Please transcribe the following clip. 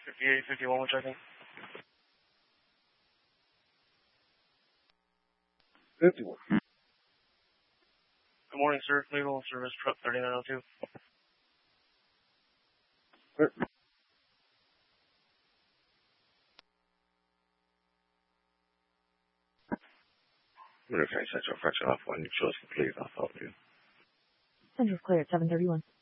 5851, we're checking. 51. Good morning, sir. Legal service truck 3902. Clear. I'm going to finish that your fraction off when you chose complete. I'll help you. Central clear at 731.